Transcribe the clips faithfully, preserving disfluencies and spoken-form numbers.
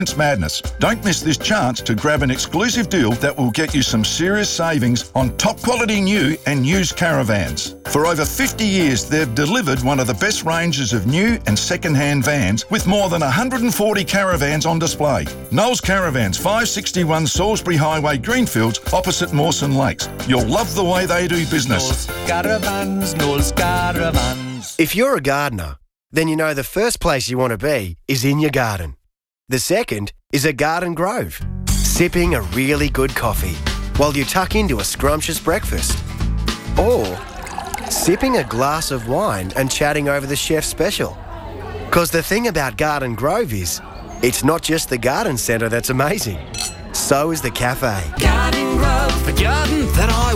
It's madness. Don't miss this chance to grab an exclusive deal that will get you some serious savings on top quality new and used caravans. For over fifty years, they've delivered one of the best ranges of new and second-hand vans with more than one hundred forty caravans on display. Knowles Caravans, five sixty-one Salisbury Highway, Greenfields, opposite Mawson Lakes. You'll love the way they do business. Knowles Caravans, Knowles Caravans. If you're a gardener, then you know the first place you want to be is in your garden. The second is a garden grove, sipping a really good coffee while you tuck into a scrumptious breakfast. Or sipping a glass of wine and chatting over the chef's special. Because the thing about Garden Grove is, it's not just the garden centre that's amazing. So is the cafe. Garden Grove, the garden that I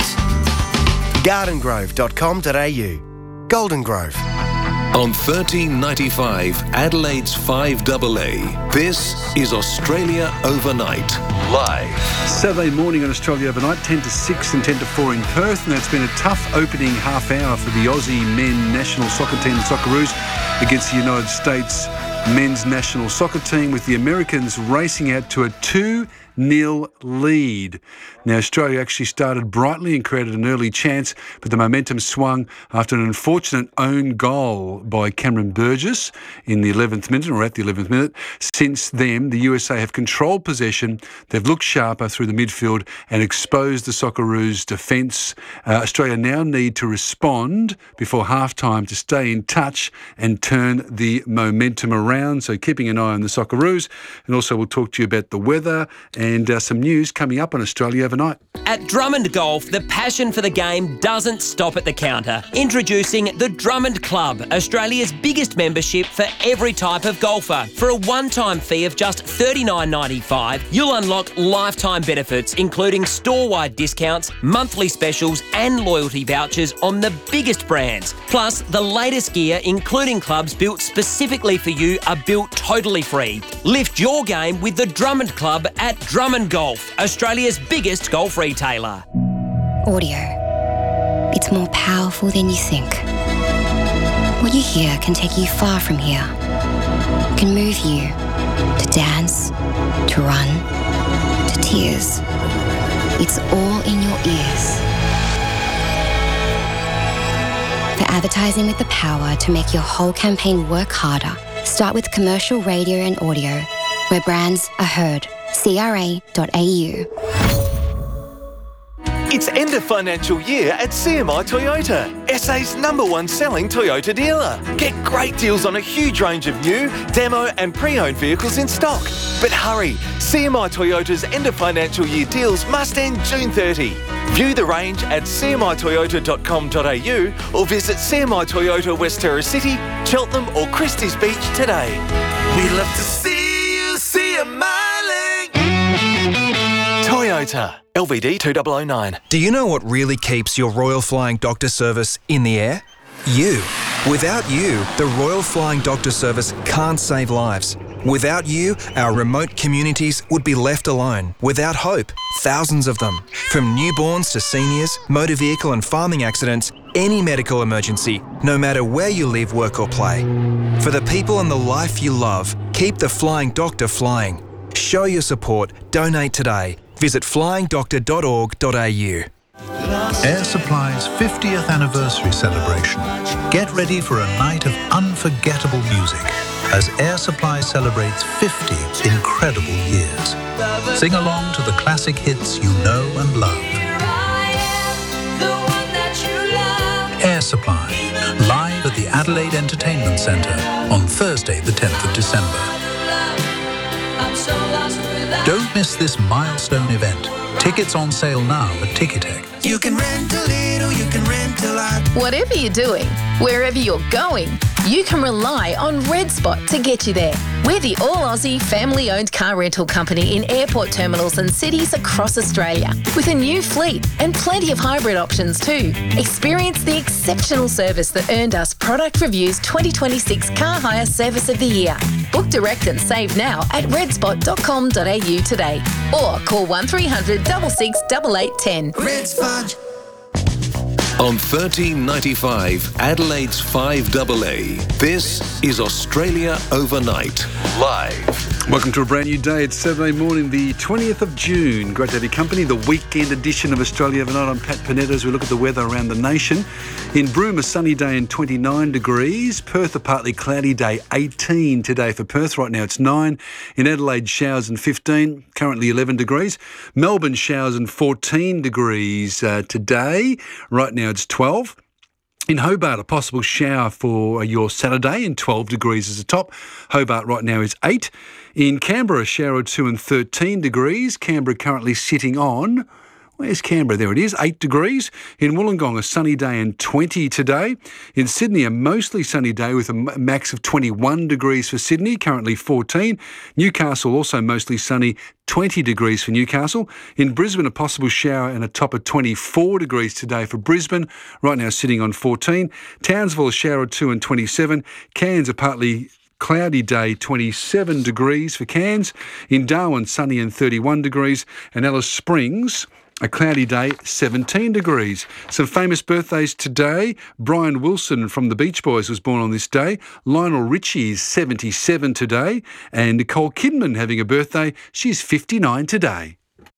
want. garden grove dot com dot a u. Golden Grove. On thirteen ninety-five, Adelaide's five A A, this is Australia Overnight, live. Saturday morning on Australia Overnight, ten to six and ten to four in Perth, and it's been a tough opening half hour for the Aussie men national soccer team, the Socceroos, against the United States men's national soccer team, with the Americans racing out to a two nil lead. Now, Australia actually started brightly and created an early chance, but the momentum swung after an unfortunate own goal by Cameron Burgess in the eleventh minute, or at the eleventh minute. Since then, the U S A have controlled possession. They've looked sharper through the midfield and exposed the Socceroos' defence. Uh, Australia now need to respond before half-time to stay in touch and turn the momentum around. So keeping an eye on the Socceroos. And also we'll talk to you about the weather and uh, some news coming up on Australia Overnight. At Drummond Golf, the passion for the game doesn't stop at the counter. Introducing the Drummond Club, Australia's biggest membership for every type of golfer. For a one-time fee of just thirty-nine ninety-five, you'll unlock lifetime benefits, including store-wide discounts, monthly specials and loyalty vouchers on the biggest brands. Plus, the latest gear, including clubs built specifically for you, are built totally free. Lift your game with the Drummond Club at Drummond Golf, Australia's biggest golf retailer. Audio. It's more powerful than you think. What you hear can take you far from here. It can move you to dance, to run, to tears. It's all in your ears. For advertising with the power to make your whole campaign work harder, start with commercial radio and audio, where brands are heard. C R A dot A U. It's end of financial year at C M I Toyota, S A's number one selling Toyota dealer. Get great deals on a huge range of new, demo and pre-owned vehicles in stock. But hurry, C M I Toyota's end of financial year deals must end June thirtieth. View the range at c m i toyota dot com dot a u or visit C M I Toyota West Terrace City, Cheltenham or Christie's Beach today. We'd love to see you, C M I. Toyota, L V D two thousand nine. Do you know what really keeps your Royal Flying Doctor Service in the air? You. Without you, the Royal Flying Doctor Service can't save lives. Without you, our remote communities would be left alone, without hope, thousands of them. From newborns to seniors, motor vehicle and farming accidents, any medical emergency, no matter where you live, work or play. For the people and the life you love, keep the Flying Doctor flying. Show your support. Donate today. Visit flying doctor dot org dot a u. Air Supply's fiftieth anniversary celebration. Get ready for a night of unforgettable music as Air Supply celebrates fifty incredible years. Sing along to the classic hits you know and love. Air Supply, live at the Adelaide Entertainment Centre on Thursday the tenth of December. Don't miss this milestone event. Tickets on sale now at Ticketek. You can rent a little, you can rent a lot. Whatever you're doing, wherever you're going, you can rely on Red Spot to get you there. We're the all-Aussie family-owned car rental company in airport terminals and cities across Australia, with a new fleet and plenty of hybrid options too. Experience the exceptional service that earned us Product Review's twenty twenty-six Car Hire Service of the Year. Book direct and save now at red spot dot com dot a u today, or call one three hundred, six six, eight eight one zero. Red Spot. On thirteen ninety-five Adelaide's five A A, this is Australia Overnight, live. Welcome to a brand new day. It's Saturday morning, the twentieth of June. Great to have your company. The weekend edition of Australia Overnight. I'm Pat Panetta as we look at the weather around the nation. In Broome, a sunny day and twenty-nine degrees. Perth, a partly cloudy day, eighteen today for Perth. Right now it's nine. In Adelaide, showers and fifteen. Currently eleven degrees. Melbourne, showers and fourteen degrees uh, today. Right now it's twelve. In Hobart, a possible shower for your Saturday and twelve degrees as a top. Hobart right now is eight. In Canberra, a shower or two and thirteen degrees. Canberra currently sitting on... Where's Canberra? There it is, eight degrees. In Wollongong, a sunny day and twenty today. In Sydney, a mostly sunny day with a max of twenty-one degrees for Sydney, currently fourteen. Newcastle, also mostly sunny, twenty degrees for Newcastle. In Brisbane, a possible shower and a top of twenty-four degrees today for Brisbane, right now sitting on fourteen. Townsville, a shower or two and twenty-seven. Cairns, a partly cloudy day, twenty-seven degrees for Cairns. In Darwin, sunny and thirty-one degrees. And Alice Springs, a cloudy day, seventeen degrees. Some famous birthdays today. Brian Wilson from the Beach Boys was born on this day. Lionel Richie is seventy-seven today. And Nicole Kidman having a birthday. She's fifty-nine today.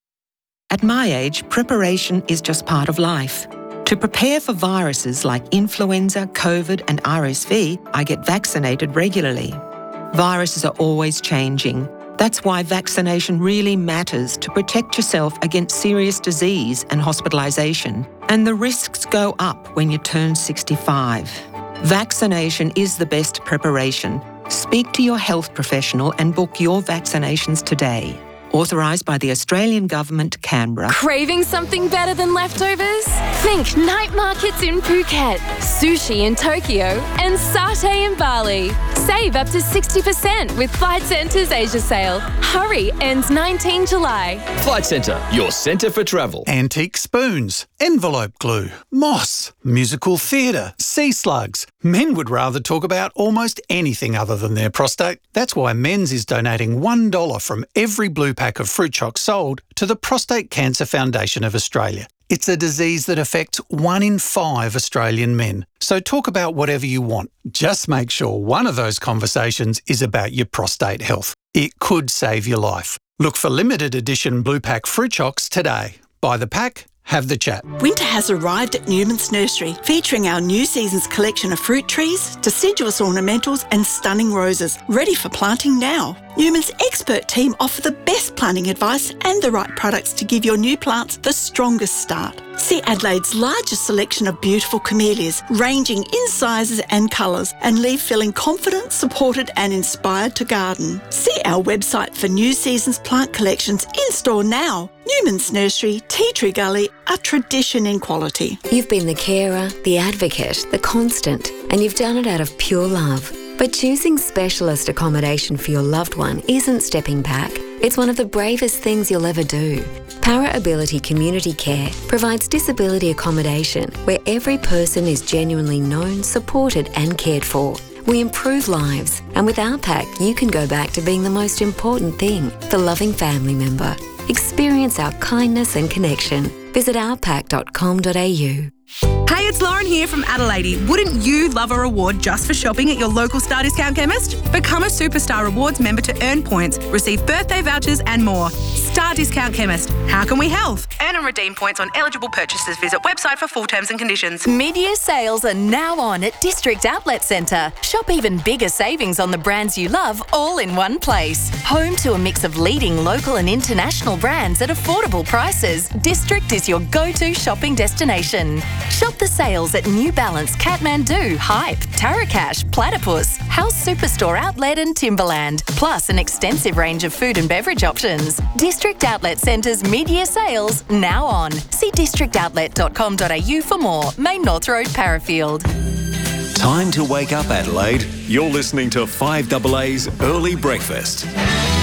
At my age, preparation is just part of life. To prepare for viruses like influenza, COVID and R S V, I get vaccinated regularly. Viruses are always changing. That's why vaccination really matters to protect yourself against serious disease and hospitalisation. And the risks go up when you turn sixty-five. Vaccination is the best preparation. Speak to your health professional and book your vaccinations today. Authorised by the Australian Government, Canberra. Craving something better than leftovers? Think night markets in Phuket, sushi in Tokyo, and satay in Bali. Save up to sixty percent with Flight Centre's Asia sale. Hurry, ends nineteenth July. Flight Centre, your centre for travel. Antique spoons, envelope glue, moss, musical theatre, sea slugs. Men would rather talk about almost anything other than their prostate. That's why Men's is donating one dollar from every blue pack of fruit chocs sold to the Prostate Cancer Foundation of Australia. It's a disease that affects one in five Australian men. So talk about whatever you want. Just make sure one of those conversations is about your prostate health. It could save your life. Look for limited edition blue pack fruit chocs today. Buy the pack, have the chat. Winter has arrived at Newman's Nursery, featuring our new season's collection of fruit trees, deciduous ornamentals and stunning roses, ready for planting now. Newman's expert team offer the best planting advice and the right products to give your new plants the strongest start. See Adelaide's largest selection of beautiful camellias, ranging in sizes and colours, and leave feeling confident, supported and inspired to garden. See our website for new season's plant collections in store now. Newman's Nursery, Tea Tree Gully, a tradition in quality. You've been the carer, the advocate, the constant, and you've done it out of pure love. But choosing specialist accommodation for your loved one isn't stepping back. It's one of the bravest things you'll ever do. Para Ability Community Care provides disability accommodation where every person is genuinely known, supported and cared for. We improve lives, and with our pack, you can go back to being the most important thing, the loving family member. Experience our kindness and connection. Visit our pack dot com dot a u. Hey, it's Lauren here from Adelaide. Wouldn't you love a reward just for shopping at your local Star Discount chemist? Become a Superstar Rewards member to earn points, receive birthday vouchers and more. Star Discount Chemist. How can we help? Earn and redeem points on eligible purchases. Visit website for full terms and conditions. Mid-year sales are now on at District Outlet Centre. Shop even bigger savings on the brands you love all in one place. Home to a mix of leading local and international brands at affordable prices, District is your go-to shopping destination. Shop the sales at New Balance, Kathmandu, Hype, Tarakash, Platypus, House Superstore Outlet and Timberland, plus an extensive range of food and beverage options. District Outlet Centre's mid-year sales now on. See district outlet dot com dot a u for more. Main North Road, Parafield. Time to wake up, Adelaide. You're listening to five A A's Early Breakfast. The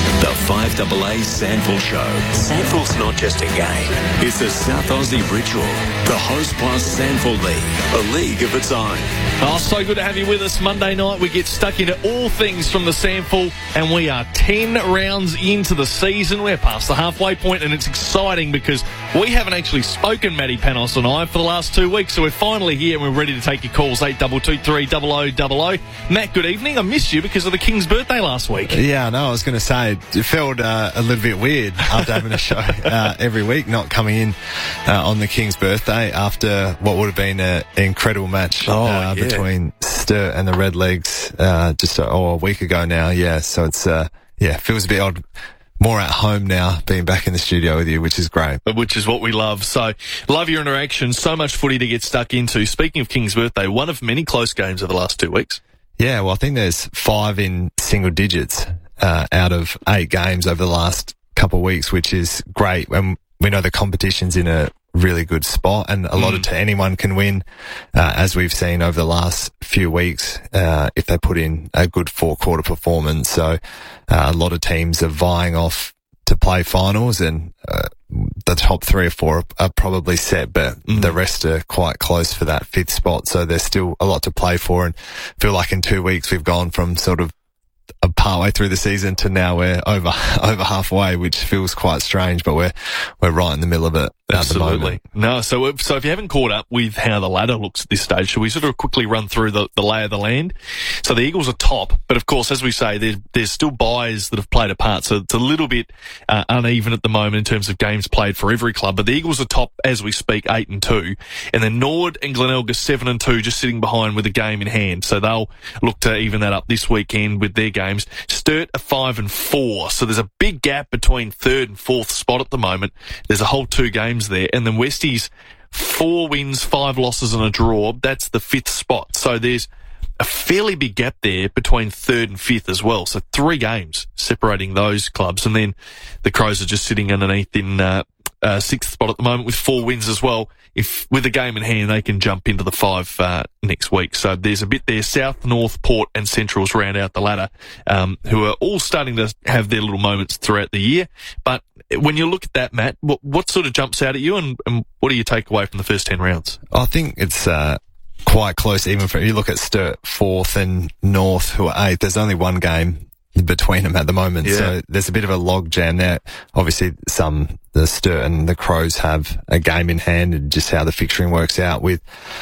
five A A Sandful Show. Sandful's not just a game. It's a South Aussie ritual. The Host Plus Sandful League, a league of its own. Oh, so good to have you with us. Monday night, we get stuck into all things from the Sandful, and we are ten rounds into the season. We're past the halfway point, and it's exciting because we haven't actually spoken, Matty Panos and I, for the last two weeks, so we're finally here and we're ready to take your calls. eight two two three zero zero zero zero. Matt, good evening. I missed you because of the King's birthday last week. Yeah, I know. I was going to say, it felt uh, a little bit weird after having a show uh, every week, not coming in uh, on the King's birthday after what would have been an incredible match oh, uh, yeah. between Sturt and the Redlegs uh, just a, oh, a week ago now. Yeah, so it's, uh, yeah, feels a bit odd. More at home now, being back in the studio with you, which is great. Which is what we love. So, love your interaction. So much footy to get stuck into. Speaking of King's birthday, one of many close games of the last two weeks. Yeah, well, I think there's five in single digits uh, out of eight games over the last couple of weeks, which is great. And we know the competition's in a really good spot, and a lot mm. of t- anyone can win, uh, as we've seen over the last few weeks, uh, if they put in a good four quarter performance. So, uh, a lot of teams are vying off to play finals, and, uh, the top three or four are, are probably set, but mm. the rest are quite close for that fifth spot. So there's still a lot to play for, and I feel like in two weeks we've gone from sort of a partway through the season to now we're over over halfway, which feels quite strange, but we're we're right in the middle of it at Absolutely. the moment. No, so if, so if you haven't caught up with how the ladder looks at this stage, should we sort of quickly run through the, the lay of the land? So the Eagles are top, but of course, as we say, there, there's still buys that have played a part, so it's a little bit uh, uneven at the moment in terms of games played for every club, but the Eagles are top as we speak, eight and two, and then Nord and Glenelg seven and two, just sitting behind with a game in hand, so they'll look to even that up this weekend with their games. Sturt are five and four, so there's a big gap between third and fourth spot at the moment. There's a whole two games there, and then Westies, four wins, five losses and a draw. That's the fifth spot. So there's a fairly big gap there between third and fifth as well. So three games separating those clubs, and then the Crows are just sitting underneath in uh, uh, sixth spot at the moment with four wins as well. If with a game in hand, they can jump into the five uh, next week. So there's a bit there. South, North, Port and Centrals round out the ladder, um, who are all starting to have their little moments throughout the year. But when you look at that, Matt, what, what sort of jumps out at you, and, and what do you take away from the first ten rounds? I think it's uh, quite close, even for you look at Sturt fourth and North, who are eighth. There's only one game between them at the moment, yeah. So there's a bit of a log jam there. Obviously, some the Sturt and the Crows have a game in hand, and just how the fixturing works out with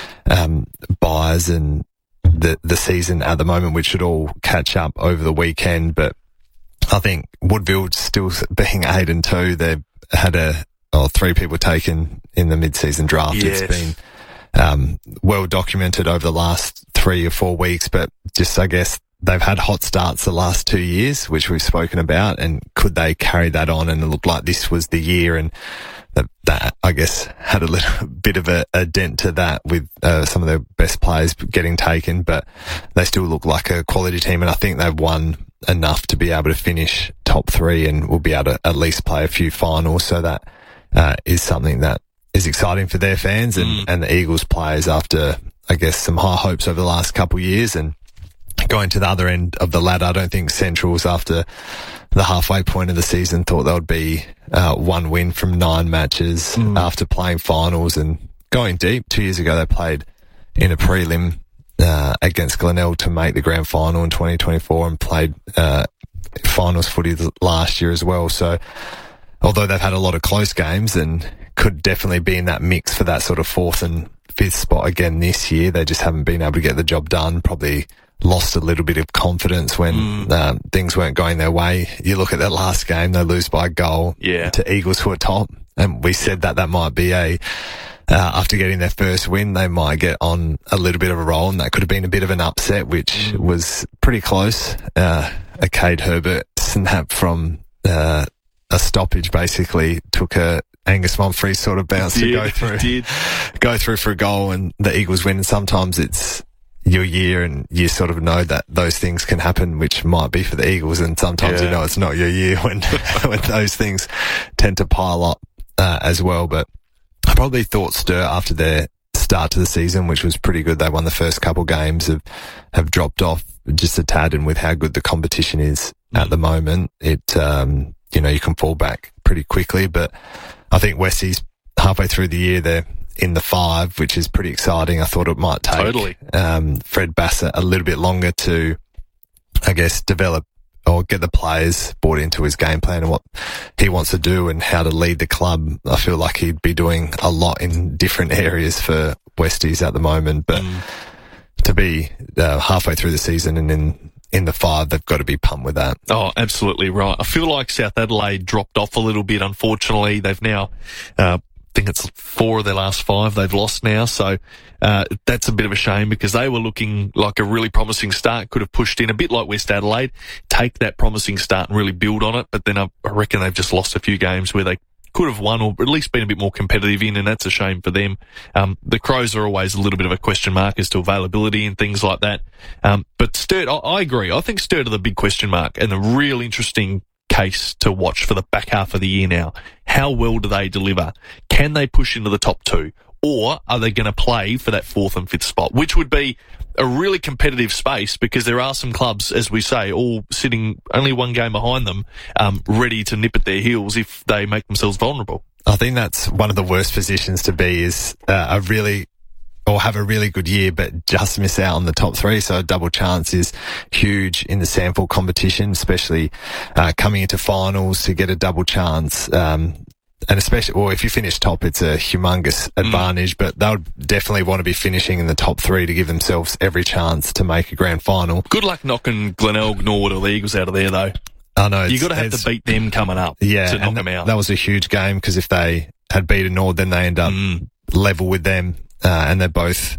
um, buys and the the season at the moment, which should all catch up over the weekend. But I think Woodville still being eight and two, they've had a oh, three people taken in the mid-season draft. Yes. It's been um, well documented over the last three or four weeks, but just I guess they've had hot starts the last two years, which we've spoken about, and could they carry that on? And it looked like this was the year, and that, that I guess had a little bit of a, a dent to that with uh, some of their best players getting taken, but they still look like a quality team, and I think they've won enough to be able to finish top three, and will be able to at least play a few finals. So that uh, is something that is exciting for their fans and, Mm. and the Eagles players after, I guess, some high hopes over the last couple of years. And going to the other end of the ladder, I don't think Centrals, after the halfway point of the season, thought they would be uh, one win from nine matches Mm. after playing finals and going deep. Two years ago, they played in a prelim uh, against Glenelg to make the grand final in twenty twenty-four, and played uh, finals footy last year as well. So although they've had a lot of close games and could definitely be in that mix for that sort of fourth and fifth spot again this year, they just haven't been able to get the job done. Probably lost a little bit of confidence when Mm. um, things weren't going their way. You look at that last game, they lose by a goal Yeah. to Eagles, who are top, and we said that that might be a uh, after getting their first win, they might get on a little bit of a roll, and that could have been a bit of an upset, which Mm. was pretty close. Uh, a Cade Herbert snap from uh, a stoppage basically took a Angus Mumfrey sort of bounce Did, to go through, did. go through for a goal, and the Eagles win. And sometimes it's your year, and you sort of know that those things can happen, which might be for the Eagles, and sometimes Yeah. you know it's not your year when when those things tend to pile up uh, as well. But I probably thought Sturt, after their start to the season, which was pretty good, they won the first couple games, have have dropped off just a tad, and with how good the competition is at the moment. It, um, you know, you can fall back pretty quickly, but I think Westie's halfway through the year, they're in the five, which is pretty exciting. I thought it might take Totally. um, Fred Bassett a little bit longer to, I guess, develop or get the players bought into his game plan and what he wants to do and how to lead the club. I feel like he'd be doing a lot in different areas for Westies at the moment, but mm. to be uh, halfway through the season and in in the five, they've got to be pumped with that. Oh, absolutely right. I feel like South Adelaide dropped off a little bit, unfortunately. They've now, uh, I think it's four of their last five they've lost now. So, uh, that's a bit of a shame because they were looking like a really promising start, could have pushed in a bit like West Adelaide, take that promising start and really build on it. But then I, I reckon they've just lost a few games where they could have won or at least been a bit more competitive in, and that's a shame for them. Um, the Crows are always a little bit of a question mark as to availability and things like that. Um, but Sturt, I, I agree. I think Sturt are the big question mark and the real interesting case to watch for the back half of the year now. How well do they deliver? Can they push into the top two? Or are they going to play for that fourth and fifth spot, which would be a really competitive space because there are some clubs, as we say, all sitting only one game behind them, um, ready to nip at their heels if they make themselves vulnerable. I think that's one of the worst positions to be is uh, a really or have a really good year but just miss out on the top three. So a double chance is huge in the sample competition, especially uh, coming into finals to get a double chance. Um, And especially, well, if you finish top, it's a humongous advantage, mm. but they would definitely want to be finishing in the top three to give themselves every chance to make a grand final. Good luck knocking Glenelg, Norwood or the Eagles out of there, though. I know. You've got to have to beat them coming up yeah, to knock and them out. That was a huge game because if they had beaten Norwood, then they end up mm. level with them, uh, and they both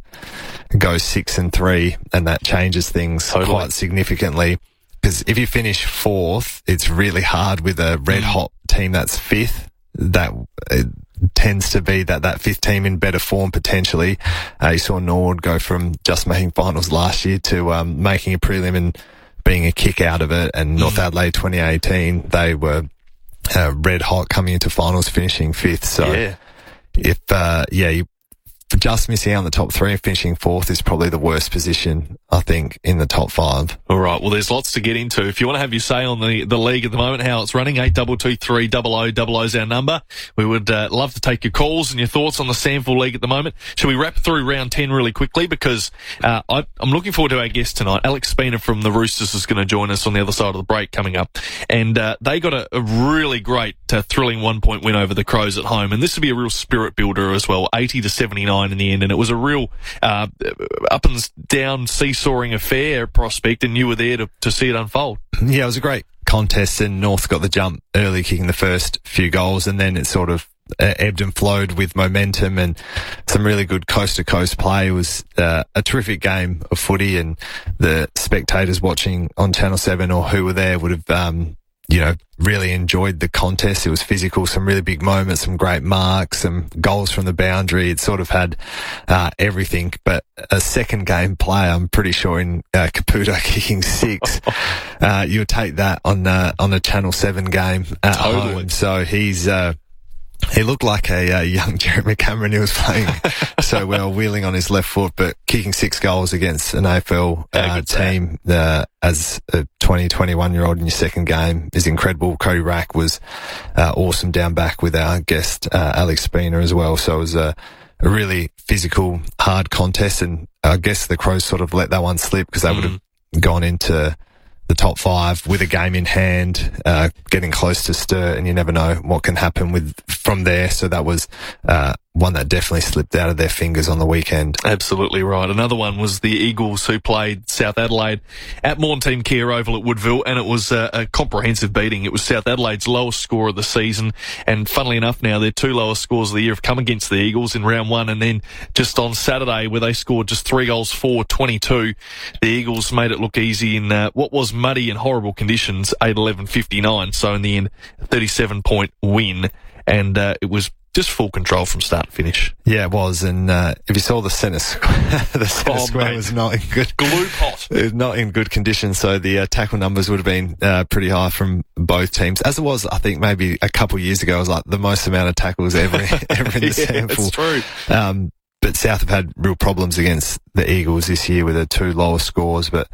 go six and three, and that changes things totally. Quite significantly. Because if you finish fourth, it's really hard with a red hot team that's fifth. That it tends to be that that fifth team in better form potentially. Uh, you saw Norwood go from just making finals last year to um, making a prelim and being a kick out of it. And North Adelaide twenty eighteen, they were uh, red hot coming into finals, finishing fifth. So yeah. if uh, yeah, you, just missing out on the top three and finishing fourth is probably the worst position, I think, in the top five. All right. Well, there's lots to get into. If you want to have your say on the, the league at the moment, how it's running, eight two two three double oh double oh is our number. We would uh, love to take your calls and your thoughts on the Sandful League at the moment. Shall we wrap through round ten really quickly? Because uh, I, I'm looking forward to our guest tonight. Alex Spina from the Roosters is going to join us on the other side of the break coming up. And uh, they got a, a really great, uh, thrilling one-point win over the Crows at home. And this will be a real spirit builder as well, eighty to seventy-nine in the end, and it was a real uh, up and down seesawing affair Prospect, and you were there to, to see it unfold. Yeah, it was a great contest, and North got the jump early, kicking the first few goals, and then it sort of uh, ebbed and flowed with momentum and some really good coast-to-coast play. It was uh, a terrific game of footy, and the spectators watching on Channel seven or who were there would have um, you know, really enjoyed the contest. It was physical, some really big moments, some great marks, some goals from the boundary. It sort of had uh, everything, but a second game play, I'm pretty sure, in uh, Caputo kicking six, uh, you would take that on uh, on a Channel seven game at totally. home. So he's uh, he looked like a uh, young Jeremy Cameron. He was playing so well, wheeling on his left foot, but kicking six goals against an A F L uh, team uh, as a twenty, twenty-one year old in your second game is incredible. Cody Rack was uh, awesome down back with our guest uh, Alex Spina as well. So it was a, a really physical, hard contest, and I guess the Crows sort of let that one slip because they mm. would have gone into the top five with a game in hand, uh, getting close to Sturt, and you never know what can happen with from there. So that was uh, one that definitely slipped out of their fingers on the weekend. Absolutely right. Another one was the Eagles, who played South Adelaide at Mornteam Care Oval at Woodville, and it was a, a comprehensive beating. It was South Adelaide's lowest score of the season, and funnily enough now, their two lowest scores of the year have come against the Eagles in round one, and then just on Saturday, where they scored just three goals for twenty-two, the Eagles made it look easy in uh, what was muddy and horrible conditions, eight eleven fifty-nine. So in the end, thirty-seven point win, and uh, it was just full control from start to finish. Yeah, it was. And uh, if you saw the centre square, the centre oh, square mate. was not in good glue pot. It was not in good condition. So the uh, tackle numbers would have been uh, pretty high from both teams, as it was. I think maybe a couple of years ago, it was like the most amount of tackles ever ever in the yeah, sample. That's true. Um, but South have had real problems against the Eagles this year with their two lowest scores, but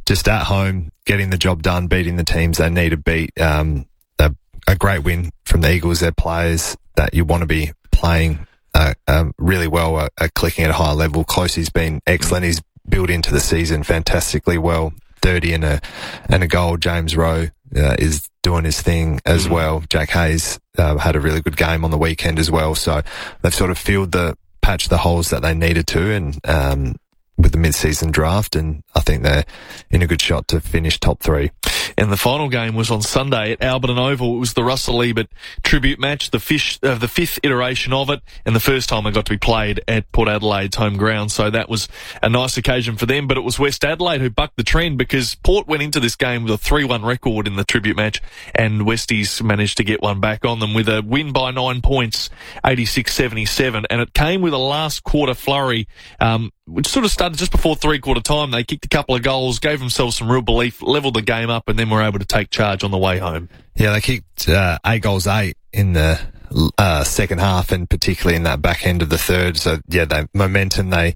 just at home, getting the job done, beating the teams they need to beat. Um, a, a great win from the Eagles. They're players that you want to be playing uh, um, really well, uh, uh, clicking at a high level. Closey's been excellent. He's built into the season fantastically well. thirty and a and a goal. James Rowe uh, is doing his thing as well. Jack Hayes uh, had a really good game on the weekend as well. So they've sort of filled the patch the holes that they needed to, and um, with the mid-season draft, and I think they're in a good shot to finish top three. And the final game was on Sunday at Alberton Oval. It was the Russell Ebert tribute match, the, fish, uh, the fifth iteration of it, and the first time it got to be played at Port Adelaide's home ground. So that was a nice occasion for them. But it was West Adelaide who bucked the trend, because Port went into this game with a three one record in the tribute match, and Westies managed to get one back on them with a win by nine points, eighty-six seventy-seven. And it came with a last quarter flurry, um, which sort of started just before three-quarter time. They kicked a couple of goals, gave themselves some real belief, levelled the game up, and then were able to take charge on the way home. Yeah, they kicked uh, eight goals, eight in the uh, second half, and particularly in that back end of the third. So, yeah, they momentum they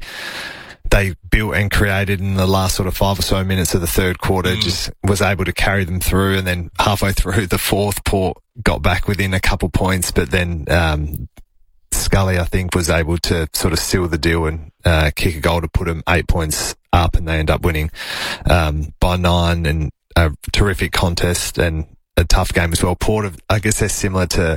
they built and created in the last sort of five or so minutes of the third quarter mm. just was able to carry them through. And then halfway through the fourth, Port got back within a couple points, but then um, Scully, I think, was able to sort of seal the deal and uh, kick a goal to put them eight points up, and they end up winning um, by nine, and a terrific contest and a tough game as well. Port, I guess they're similar to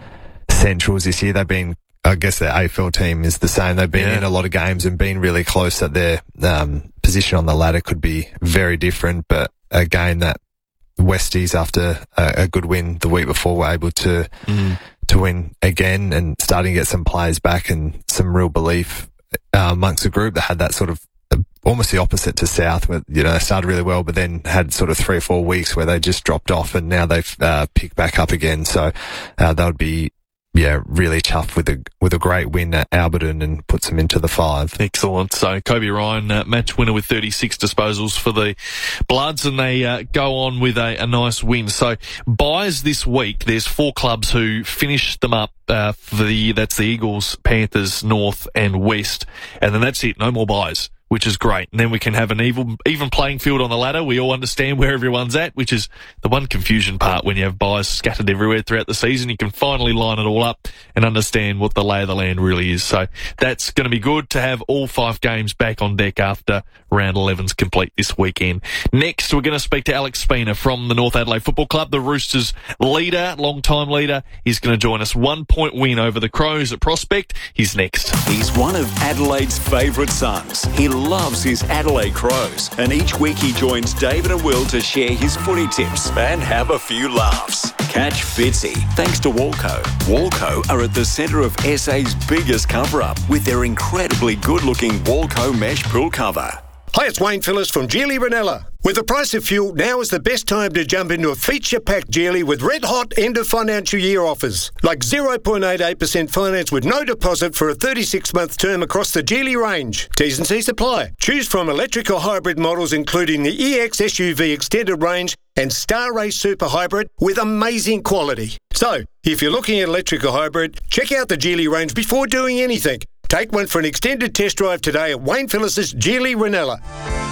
Centrals this year. They've been, I guess their A F L team is the same. They've been yeah. in a lot of games and been really close, that their um, position on the ladder could be very different, but a game that Westies, after a, a good win the week before, were able to mm. to win again, and starting to get some players back and some real belief uh, amongst the group that had that sort of uh, almost the opposite to South, where, you know, they started really well, but then had sort of three or four weeks where they just dropped off, and now they've uh, picked back up again. So uh, that would be, yeah, really tough with a with a great win at Alberton, and puts them into the five. Excellent. So Kobe Ryan, uh, match winner with thirty-six disposals for the Bloods, and they uh, go on with a, a nice win. So buys this week, there's four clubs who finished them up. Uh, for the that's the Eagles, Panthers, North, and West, and then that's it. No more buys, which is great. And then we can have an even, even playing field on the ladder. We all understand where everyone's at, which is the one confusion part when you have buys scattered everywhere throughout the season. You can finally line it all up and understand what the lay of the land really is. So that's going to be good to have all five games back on deck after round eleven's complete this weekend. Next, we're going to speak to Alex Spina from the North Adelaide Football Club, the Roosters leader, long-time leader. He's going to join us. One-point win over the Crows at Prospect. He's next. He's one of Adelaide's favourite sons. He loves his Adelaide Crows, and each week he joins David and Will to share his footy tips and have a few laughs. Catch Fitzy thanks to Walco. Walco are at the centre of S A's biggest cover-up with their incredibly good-looking Walco mesh pool cover. Hi, it's Wayne Phillips from Geely Ranella. With the price of fuel, now is the best time to jump into a feature-packed Geely with red-hot end-of-financial year offers, like zero point eight eight percent finance with no deposit for a thirty-six month term across the Geely range. T's and C's apply. Choose from electric or hybrid models including the E X S U V Extended Range and Star Race Super Hybrid with amazing quality. So, if you're looking at electric or hybrid, check out the Geely range before doing anything. Take one for an extended test drive today at Wayne Phillips' Geely Ranella.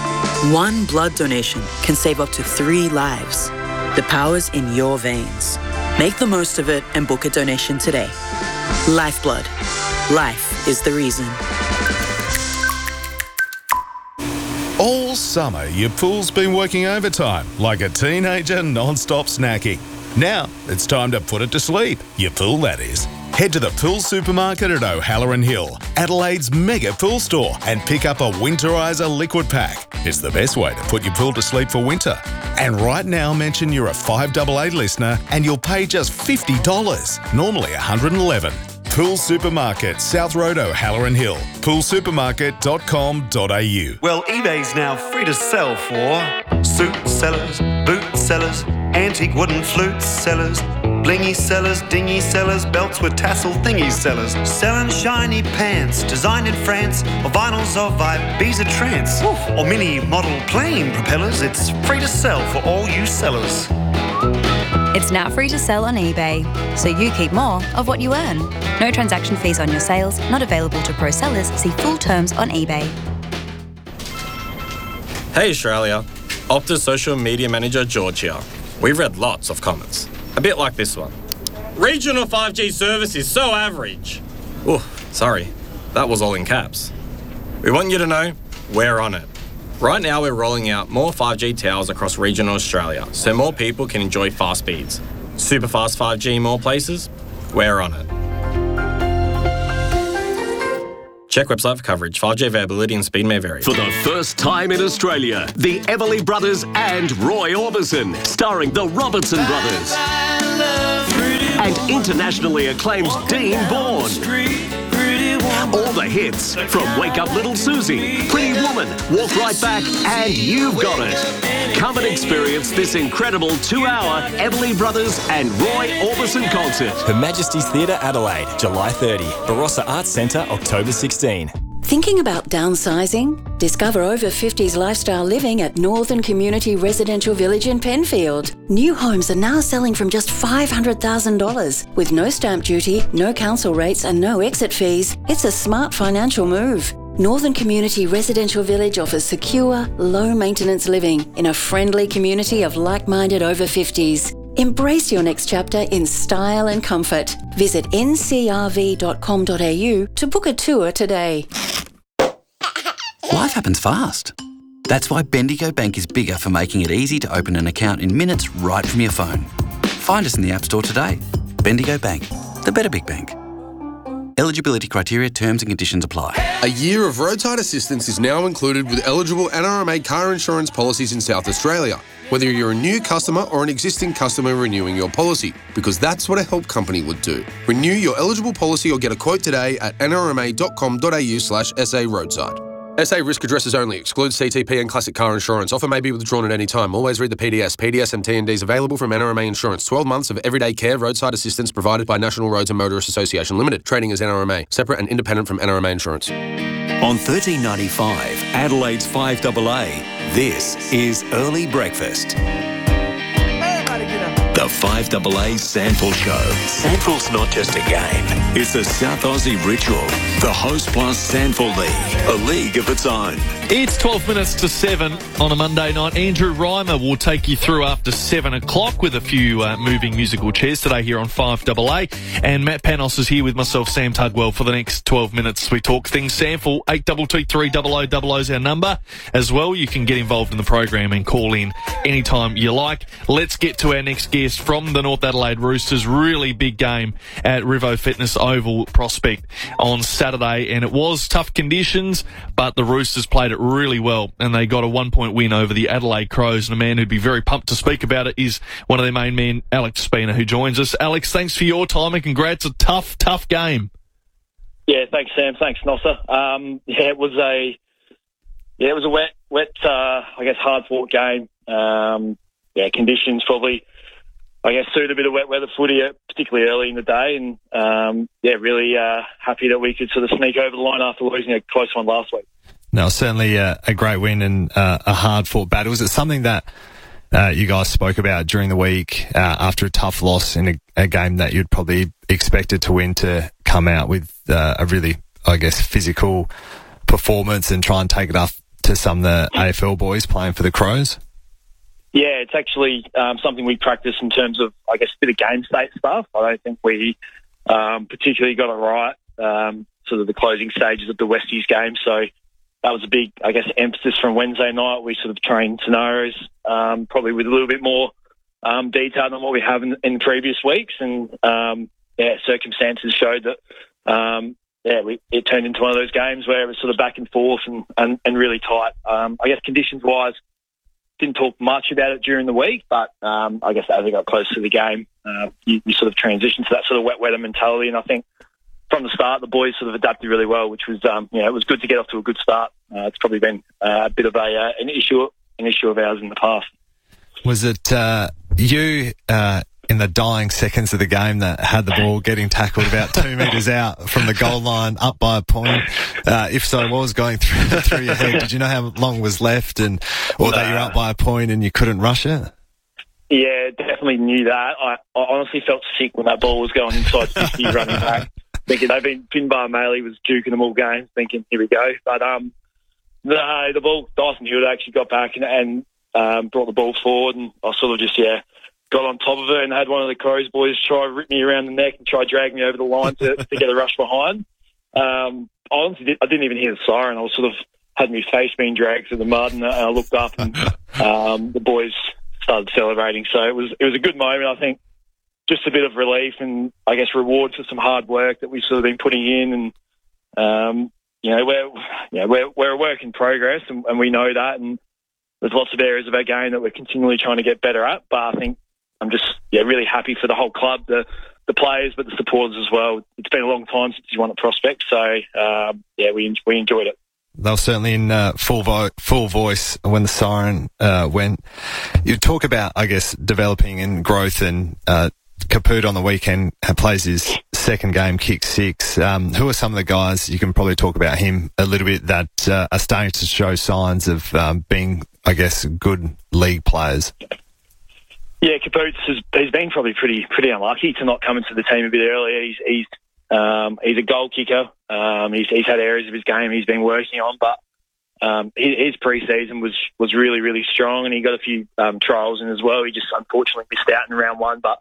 One blood donation can save up to three lives. The power's in your veins. Make the most of it and book a donation today. Lifeblood. Life is the reason. All summer, your pool's been working overtime like a teenager non-stop snacking. Now, it's time to put it to sleep. Your pool, that is. Head to the Pool Supermarket at O'Halloran Hill, Adelaide's mega pool store, and pick up a Winterizer liquid pack. It's the best way to put your pool to sleep for winter. And right now, mention you're a five eight eight listener and you'll pay just fifty dollars, normally one hundred eleven dollars. Pool Supermarket, South Road, O'Halloran Hill. pool supermarket dot com dot a u. Well, eBay's now free to sell for suit sellers, boot sellers, antique wooden flute sellers, blingy sellers, dingy sellers, belts with tassel thingy sellers, selling shiny pants, designed in France, or vinyls of Ibiza trance, or mini model plane propellers. It's free to sell for all you sellers. It's now free to sell on eBay, so you keep more of what you earn. No transaction fees on your sales, not available to pro sellers. See full terms on eBay. Hey Australia, Optus social media manager George here. We've read lots of comments, a bit like this one. Regional five G service is so average. Oh, sorry, that was all in caps. We want you to know we're on it. Right now we're rolling out more five G towers across regional Australia so more people can enjoy fast speeds. Super fast five G in more places? We're on it. Check website for coverage. five G availability and speed may vary. For the first time in Australia, the Everly Brothers and Roy Orbison, starring the Robertson Brothers. And internationally acclaimed Dean Bourne. All the hits from Wake Up Little Susie, Pretty Woman, Walk Right Back, and You've Got It. Come and experience this incredible two-hour Everly Brothers and Roy Orbison concert. Her Majesty's Theatre, Adelaide, July thirtieth. Barossa Arts Centre, October sixteenth. Thinking about downsizing? Discover over fifties lifestyle living at Northern Community Residential Village in Penfield. New homes are now selling from just five hundred thousand dollars. With no stamp duty, no council rates and no exit fees, it's a smart financial move. Northern Community Residential Village offers secure, low-maintenance living in a friendly community of like-minded over fifties. Embrace your next chapter in style and comfort. Visit n c r v dot com dot a u to book a tour today. Life happens fast. That's why Bendigo Bank is bigger for making it easy to open an account in minutes right from your phone. Find us in the App Store today. Bendigo Bank, the better big bank. Eligibility criteria, terms and conditions apply. A year of roadside assistance is now included with eligible N R M A car insurance policies in South Australia, whether you're a new customer or an existing customer renewing your policy, because that's what a help company would do. Renew your eligible policy or get a quote today at n r m a dot com dot a u slash s a roadside. S A risk addresses only. Excludes C T P and classic car insurance. Offer may be withdrawn at any time. Always read the P D S. P D S and T N Ds available from N R M A Insurance. twelve months of everyday care roadside assistance provided by National Roads and Motorists Association Limited. Trading as N R M A. Separate and independent from N R M A Insurance. On thirteen ninety-five, Adelaide's five A A, this is Early Breakfast. The five A A Sandful Show. Sandful's not just a game, it's a South Aussie ritual. The Host Plus Sandful League, a league of its own. It's twelve minutes to seven on a Monday night. Andrew Reimer will take you through after seven o'clock with a few uh, moving musical chairs today here on five A A. And Matt Panos is here with myself, Sam Tugwell, for the next twelve minutes. We talk things Sandful. eight two two three zero zero zero zero is our number. As well, you can get involved in the program and call in anytime you like. Let's get to our next guest from the North Adelaide Roosters. Really big game at Rivo Fitness Oval Prospect on Saturday, and it was tough conditions, but the Roosters played it really well, and they got a one-point win over the Adelaide Crows, and a man who'd be very pumped to speak about it is one of their main men, Alex Spina, who joins us. Alex, thanks for your time, and congrats. A tough, tough game. Yeah, thanks, Sam. Thanks, Nossa. Um, yeah, it was a yeah, it was a wet, wet, uh, I guess, hard-fought game. Um, yeah, conditions probably, I guess, suit a bit of wet weather footy, particularly early in the day, and um, yeah, really uh, happy that we could sort of sneak over the line after losing a close one last week. No, certainly a, a great win and uh, a hard-fought battle. Was it something that uh, you guys spoke about during the week uh, after a tough loss in a, a game that you'd probably expected to win, to come out with uh, a really, I guess, physical performance and try and take it up to some of the A F L boys playing for the Crows? Yeah, it's actually um, something we practice in terms of, I guess, a bit of game state stuff. I don't think we um, particularly got it right, um, sort of the closing stages of the Westies game. So that was a big, I guess, emphasis from Wednesday night. We sort of trained scenarios, um, probably with a little bit more um, detail than what we have in, in previous weeks. And, um, yeah, circumstances showed that, um, yeah, we, it turned into one of those games where it was sort of back and forth and, and, and really tight. Um, I guess conditions-wise, didn't talk much about it during the week, but um, I guess as we got close to the game, uh, you, you sort of transitioned to that sort of wet weather mentality. And I think from the start, the boys sort of adapted really well, which was, um, you know, it was good to get off to a good start. Uh, it's probably been uh, a bit of a uh, an issue an issue of ours in the past. Was it uh, you uh, in the dying seconds of the game that had the ball getting tackled about two metres out from the goal line, up by a point? Uh, if so, what was going through through your head? Did you know how long was left, and or that you're up by a point and you couldn't rush it? Yeah, definitely knew that. I, I honestly felt sick when that ball was going inside fifty running back. Thinking they've been Finbar Maley was juking them all game, thinking here we go. But um, no, the ball, Dyson Hewitt actually got back and, and um, brought the ball forward, and I sort of just, yeah, got on top of it and had one of the Crows boys try to rip me around the neck and try to drag me over the line to, to get a rush behind. Um, I honestly did, I didn't even hear the siren. I was sort of had my face being dragged through the mud, and I looked up, and um, the boys started celebrating. So it was it was a good moment. I think just a bit of relief and I guess reward for some hard work that we've sort of been putting in, and um, you know we're you know, we're we're a work in progress, and, and we know that, and there's lots of areas of our game that we're continually trying to get better at. But I think I'm just yeah really happy for the whole club, the the players, but the supporters as well. It's been a long time since you won at Prospect, so um, yeah, we we enjoyed it. They were certainly in uh, full vo- full voice when the siren uh, went. You talk about, I guess, developing and growth, and uh, Kaput on the weekend plays his second game, kick six. Um, who are some of the guys, you can probably talk about him a little bit, that uh, are starting to show signs of um, being, I guess, good league players? Yeah, Kaput has he's been probably pretty pretty unlucky to not come into the team a bit earlier. He's he's um, he's a goal kicker. Um, he's he's had areas of his game he's been working on, but um, his, his pre-season was was really really strong, and he got a few um, trials in as well. He just unfortunately missed out in round one, but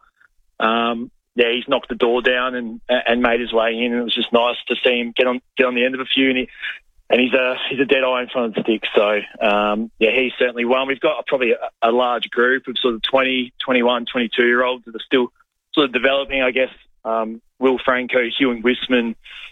um, yeah, he's knocked the door down and and made his way in, and it was just nice to see him get on get on the end of a few, and he. And he's a he's a dead eye in front of the stick. So, um, yeah, he's certainly one. We've got probably a, a large group of sort of twenty, twenty-one, twenty-two-year-olds that are still sort of developing, I guess. Um, Will Franco, Hugh Wisman,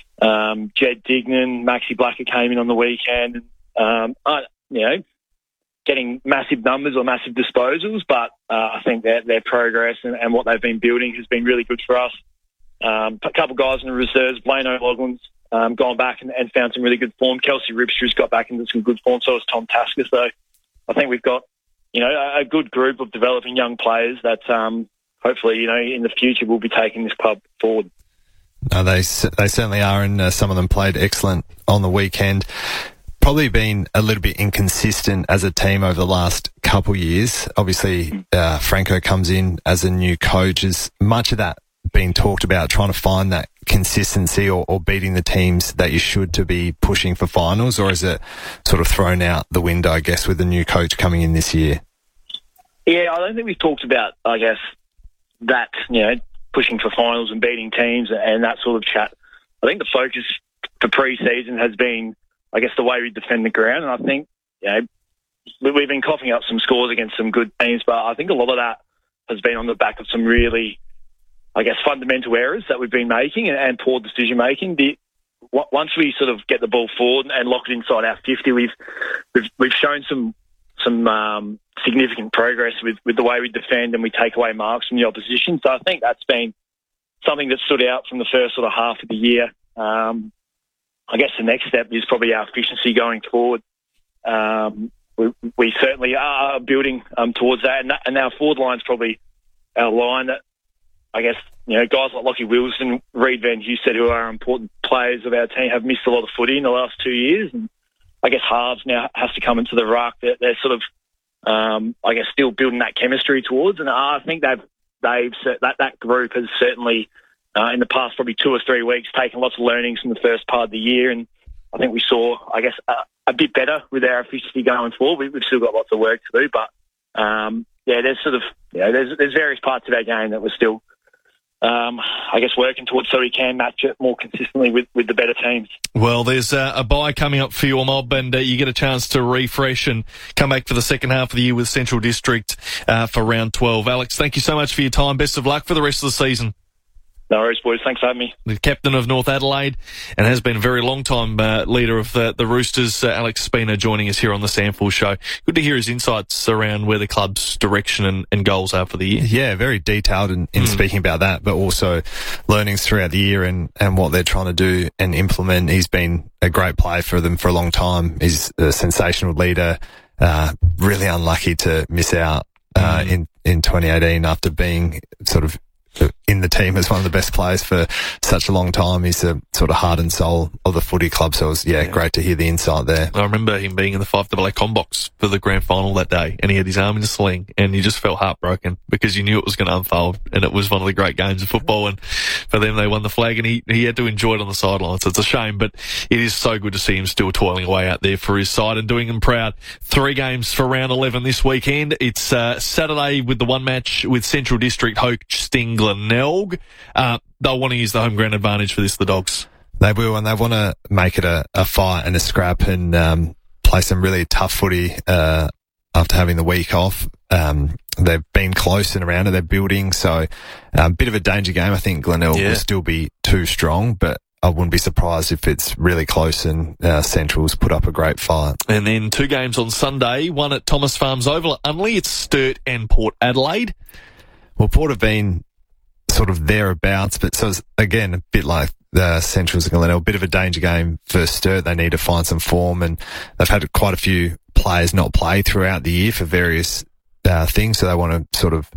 um, Jed Dignan, Maxi Blacker came in on the weekend. And, um, I, you know, getting massive numbers or massive disposals, but uh, I think that their progress and, and what they've been building has been really good for us. Um, a couple of guys in the reserves, Blaine O'Loughlin's Um, gone back and, and found some really good form. Kelsey Ripster's got back into some good form, so has Tom Tasker. So I think we've got, you know, a, a good group of developing young players that um, hopefully, you know, in the future will be taking this club forward. No, they they certainly are, and uh, some of them played excellent on the weekend. Probably been a little bit inconsistent as a team over the last couple years. Obviously, uh, Franco comes in as a new coach. Is much of that been talked about, trying to find that consistency or, or beating the teams that you should to be pushing for finals, or is it sort of thrown out the window, I guess, with the new coach coming in this year? Yeah, I don't think we've talked about, I guess, that, you know, pushing for finals and beating teams and that sort of chat. I think the focus for pre-season has been, I guess, the way we defend the ground, and I think, you know, we've been coughing up some scores against some good teams, but I think a lot of that has been on the back of some really, I guess, fundamental errors that we've been making and, and poor decision making. The, once we sort of get the ball forward and lock it inside our fifty, we've we've, we've shown some some um, significant progress with, with the way we defend and we take away marks from the opposition. So I think that's been something that stood out from the first sort of half of the year. Um, I guess the next step is probably our efficiency going forward. Um, we, we certainly are building um, towards that, and, that, and our forward line's probably our line that, I guess, you know, guys like Lockie Wilson, Reed Van Husted, who are important players of our team, have missed a lot of footy in the last two years. And I guess halves now has to come into the ruck. They're, they're sort of, um, I guess, still building that chemistry towards. And I think they've, they've that, that group has certainly, uh, in the past probably two or three weeks, taken lots of learnings from the first part of the year. And I think we saw, I guess, a, a bit better with our efficiency going forward. We, we've still got lots of work to do. But, um, yeah, there's sort of, you know, there's, there's various parts of our game that we're still, Um, I guess, working towards so we can match it more consistently with, with the better teams. Well, there's uh, a bye coming up for your mob, and uh, you get a chance to refresh and come back for the second half of the year with Central District uh, for round twelve. Alex, thank you so much for your time. Best of luck for the rest of the season. No worries, boys. Thanks for having me. The captain of North Adelaide and has been a very long time uh, leader of the, the Roosters, uh, Alex Spina, joining us here on the Sample Show. Good to hear his insights around where the club's direction and, and goals are for the year. Yeah, very detailed in, in mm. speaking about that, but also learnings throughout the year and, and what they're trying to do and implement. He's been a great player for them for a long time. He's a sensational leader, uh, really unlucky to miss out uh, mm. in, in twenty eighteen after being sort of in the team as one of the best players for such a long time. He's a sort of heart and soul of the footy club, so it was, yeah, yeah. great to hear the insight there. I remember him being in the five double A Combox for the grand final that day, and he had his arm in a sling, and you just felt heartbroken because you knew it was going to unfold, and it was one of the great games of football. And for for them. They won the flag, and he, he had to enjoy it on the sidelines. So it's a shame, but it is so good to see him still toiling away out there for his side and doing them proud. Three games for round eleven this weekend. It's uh, Saturday with the one match with Central District hosting Glenelg. Uh, they'll want to use the home ground advantage for this, the Dogs. They will, and they want to make it a, a fight and a scrap and um, play some really tough footy uh, after having the week off. Um, they've been close and around it. They're building, so a um, bit of a danger game. I think Glenelg Yeah. will still be too strong, but I wouldn't be surprised if it's really close and uh, Central's put up a great fight. And then two games on Sunday, one at Thomas Farms Oval at Unley. It's Sturt and Port Adelaide. Well, Port have been sort of thereabouts, but so it's, again, a bit like the Centrals and Glenelg, a bit of a danger game for Sturt. They need to find some form, and they've had quite a few players not play throughout the year for various uh, things, so they want to sort of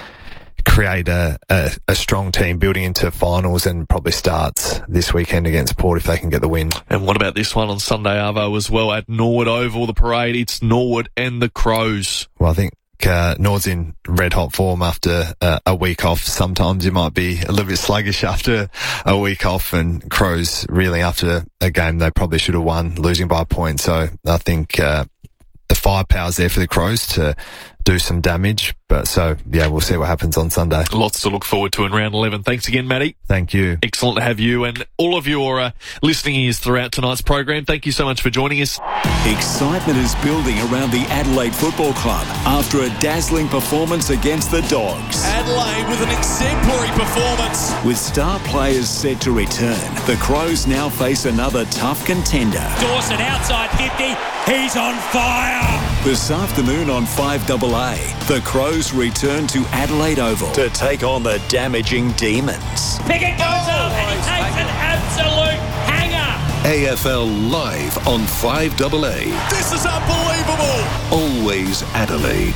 create a, a, a strong team building into finals, and probably starts this weekend against Port if they can get the win. And what about this one on Sunday, Arvo, as well, at Norwood Oval, the parade? It's Norwood and the Crows. Well, I think Uh, Nord's in red hot form after uh, a week off. Sometimes you might be a little bit sluggish after a week off, and Crows really after a game they probably should have won, losing by a point. So I think uh, the firepower's there for the Crows to do some damage. But so, yeah, we'll see what happens on Sunday. Lots to look forward to in round eleven. Thanks again, Matty. Thank you. Excellent to have you and all of your uh, listening ears throughout tonight's program. Thank you so much for joining us. Excitement is building around the Adelaide Football Club after a dazzling performance against the Dogs. Adelaide with an exemplary performance. With star players set to return, the Crows now face another tough contender. Dawson outside fifty. He's on fire. This afternoon on five A A, the Crows return to Adelaide Oval to take on the damaging Demons. Pickett goes up and he takes an absolute hanger. A F L live on five A A. This is unbelievable. Always Adelaide.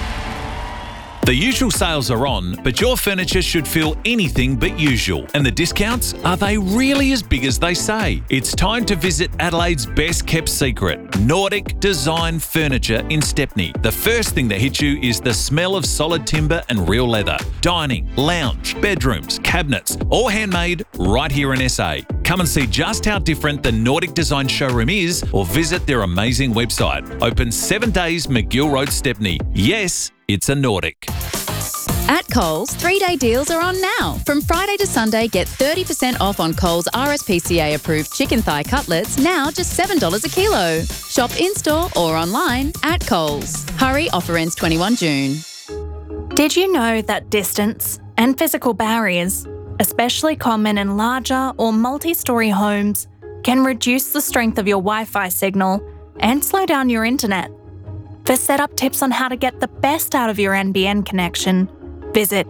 The usual sales are on, but your furniture should feel anything but usual. And the discounts, are they really as big as they say? It's time to visit Adelaide's best kept secret, Nordic Design Furniture in Stepney. The first thing that hits you is the smell of solid timber and real leather. Dining, lounge, bedrooms, cabinets, all handmade right here in S A. Come and see just how different the Nordic Design showroom is, or visit their amazing website. Open seven days, McGill Road, Stepney. Yes, it's a Nordic. At Coles, three-day deals are on now. From Friday to Sunday, get thirty percent off on Coles R S P C A-approved chicken thigh cutlets, now just seven dollars a kilo. Shop in-store or online at Coles. Hurry, offer ends twenty-first of June. Did you know that distance and physical barriers, especially common in larger or multi-storey homes, can reduce the strength of your Wi-Fi signal and slow down your internet? For setup tips on how to get the best out of your N B N connection, visit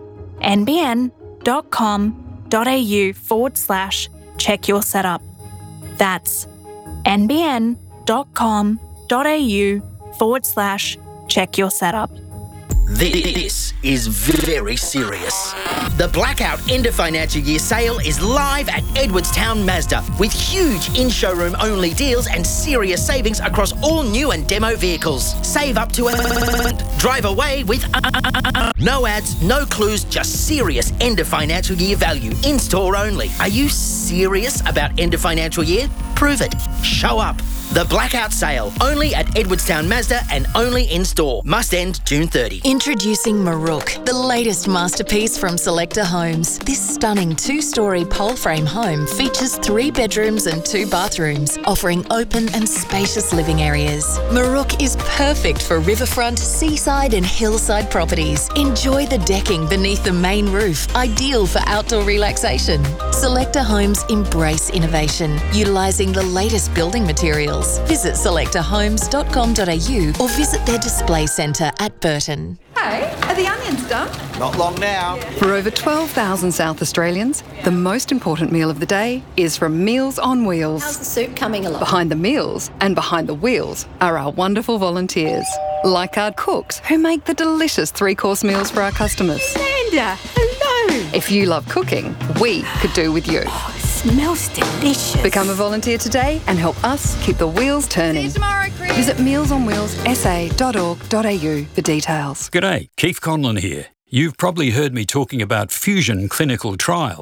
nbn.com.au forward slash check your setup. That's nbn.com.au forward slash check your setup. This is very serious. The Blackout End of Financial Year sale is live at Edwardstown Mazda with huge in-showroom only deals and serious savings across all new and demo vehicles. Save up to a... Drive away with... No ads, no clues, just serious end of financial year value. In-store only. Are you serious about end of financial year? Prove it. Show up. The Blackout Sale, only at Edwardstown Mazda and only in-store. Must end June thirtieth. Introducing Marook, the latest masterpiece from Selector Homes. This stunning two-storey pole-frame home features three bedrooms and two bathrooms, offering open and spacious living areas. Marook is perfect for riverfront, seaside and hillside properties. Enjoy the decking beneath the main roof, ideal for outdoor relaxation. Selector Homes embrace innovation, utilising the latest building materials. Visit selector homes dot com dot a u or visit their display centre at Burton. Hey, are the onions done? Not long now. For over twelve thousand South Australians, the most important meal of the day is from Meals on Wheels. How's the soup coming along? Behind the meals and behind the wheels are our wonderful volunteers, like our cooks who make the delicious three-course meals for our customers. Linda, hello. If you love cooking, we could do with you. Smells delicious. Become a volunteer today and help us keep the wheels turning. See you tomorrow, Chris. Visit meals on wheels s a dot org dot a u for details. G'day, Keith Conlon here. You've probably heard me talking about Fusion clinical trials.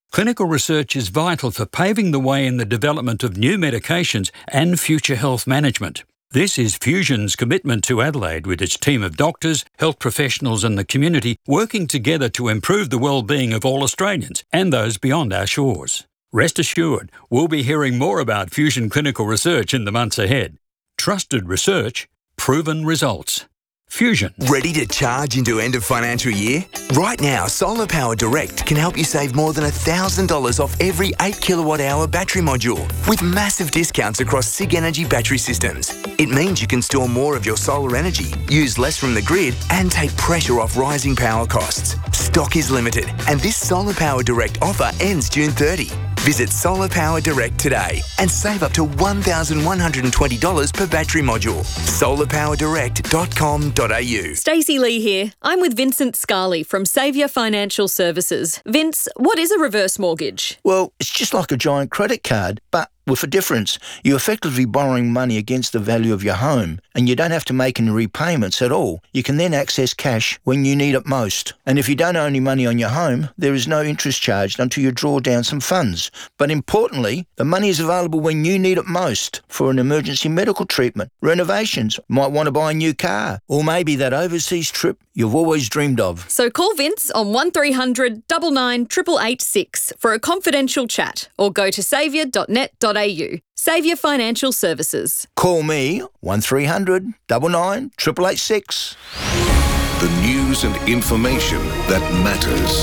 Clinical research is vital for paving the way in the development of new medications and future health management. This is Fusion's commitment to Adelaide, with its team of doctors, health professionals and the community working together to improve the well-being of all Australians and those beyond our shores. Rest assured, we'll be hearing more about Fusion clinical research in the months ahead. Trusted research, proven results. Fusion. Ready to charge into end of financial year? Right now, Solar Power Direct can help you save more than one thousand dollars off every eight kilowatt hour battery module with massive discounts across SIG Energy battery systems. It means you can store more of your solar energy, use less from the grid and take pressure off rising power costs. Stock is limited and this Solar Power Direct offer ends June thirtieth. Visit Solar Power Direct today and save up to one thousand one hundred twenty dollars per battery module. solar power direct dot com dot a u. Stacey Lee here. I'm with Vincent Scarley from Saviour Financial Services. Vince, what is a reverse mortgage? Well, it's just like a giant credit card, but with a difference. You're effectively borrowing money against the value of your home, and you don't have to make any repayments at all. You can then access cash when you need it most. And if you don't owe any money on your home, there is no interest charged until you draw down some funds. But importantly, the money is available when you need it most for an emergency medical treatment, renovations, might want to buy a new car, or maybe that overseas trip you've always dreamed of. So call Vince on one three hundred nine nine eight eight eight six for a confidential chat, or go to saviour dot net dot a u. Saviour Financial Services. Call me one three hundred nine nine eight eight eight six. The news and information that matters.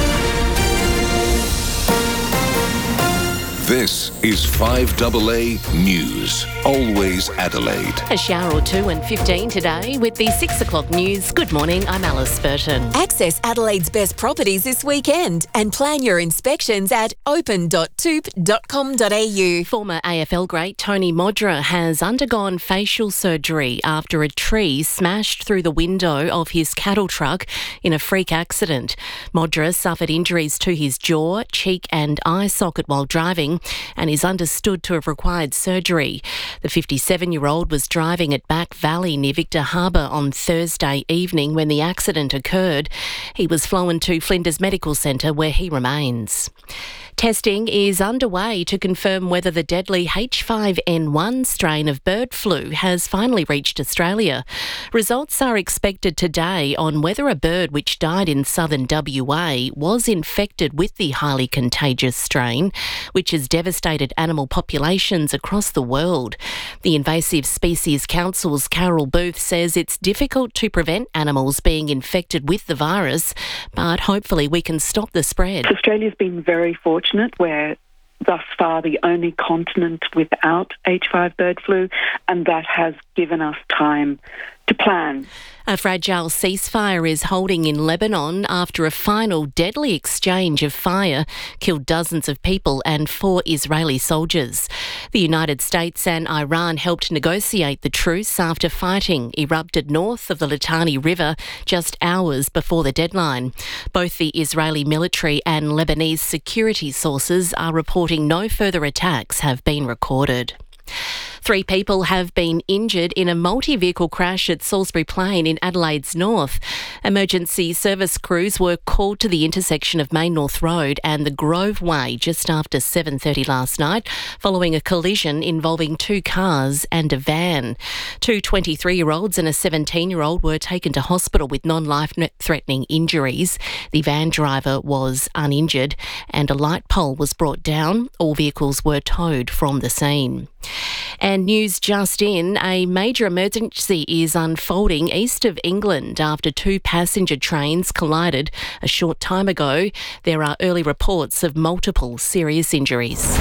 This is five A A News. Always Adelaide. A shower or two and fifteen today with the six o'clock news. Good morning, I'm Alice Burton. Access Adelaide's best properties this weekend and plan your inspections at open dot toop dot com dot a u. Former A F L great Tony Modra has undergone facial surgery after a tree smashed through the window of his cattle truck in a freak accident. Modra suffered injuries to his jaw, cheek and eye socket while driving and is understood to have required surgery. The fifty-seven-year-old was driving at Back Valley near Victor Harbour on Thursday evening when the accident occurred. He was flown to Flinders Medical Centre where he remains. Testing is underway to confirm whether the deadly H five N one strain of bird flu has finally reached Australia. Results are expected today on whether a bird which died in southern W A was infected with the highly contagious strain, which has devastated animal populations across the world. The Invasive Species Council's Carol Booth says it's difficult to prevent animals being infected with the virus, but hopefully we can stop the spread. Australia's been very fortunate. We're thus far the only continent without H five bird flu, and that has given us time to plan. A fragile ceasefire is holding in Lebanon after a final deadly exchange of fire killed dozens of people and four Israeli soldiers. The United States and Iran helped negotiate the truce after fighting erupted north of the Litani River just hours before the deadline. Both the Israeli military and Lebanese security sources are reporting no further attacks have been recorded. Three people have been injured in a multi-vehicle crash at Salisbury Plain in Adelaide's north. Emergency service crews were called to the intersection of Main North Road and the Grove Way just after seven thirty last night, following a collision involving two cars and a van. Two twenty-three-year-olds and a seventeen-year-old were taken to hospital with non-life-threatening injuries. The van driver was uninjured and a light pole was brought down. All vehicles were towed from the scene. And news just in, a major emergency is unfolding east of England after two passenger trains collided a short time ago. There are early reports of multiple serious injuries.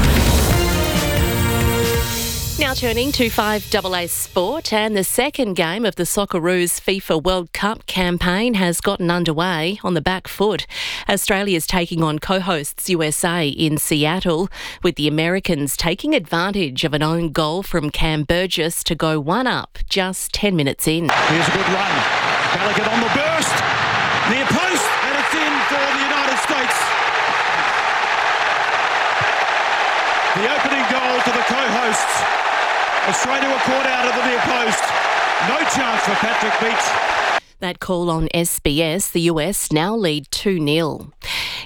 Now turning to five A A Sport, and the second game of the Socceroos FIFA World Cup campaign has gotten underway on the back foot. Australia's taking on co-hosts U S A in Seattle, with the Americans taking advantage of an own goal from Cam Burgess to go one up just ten minutes in. Here's a good run. Gallagher on the burst. Near post, and it's in for the United States. The opening goal to the co-hosts. Australia were caught out of the near post. No chance for Patrick Beach. That call on S B S, the U S now lead two nil.